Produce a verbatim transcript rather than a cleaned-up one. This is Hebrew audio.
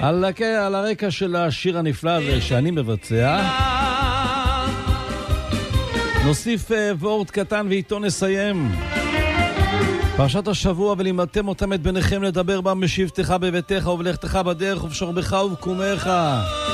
על, על הרקע של השיר הנפלא הזה שאני מבצע נוסיף וורד קטן ואיתו נסיים. פרשת השבוע, ולימדתם אותם את בניכם לדבר בה משבתך בביתך ובלכתך בדרך ובשוכבך ובקומך.